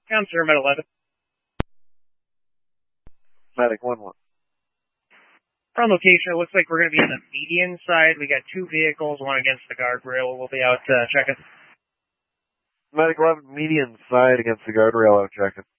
Counselor Med 11. Medic 1-1. From location, it looks like we're going to be on the median side. We got two vehicles, one against the guardrail. We'll be out checking. Medic 11, median side against the guardrail, out checking.